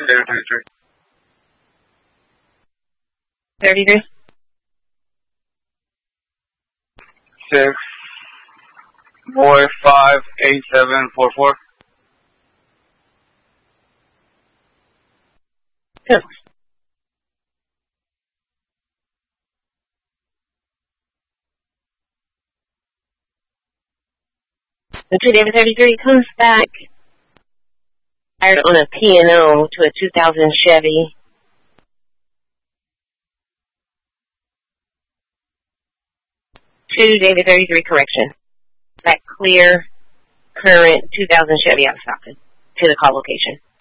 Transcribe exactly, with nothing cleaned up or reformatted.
thirty-three. thirty-three. Six, four, five, eight, seven, four, four. Yes. The two David thirty-three comes back fired on a P and O to a two thousand Chevy. Two David thirty-three correction. That clear, current two thousand Chevy out of stock to the call location.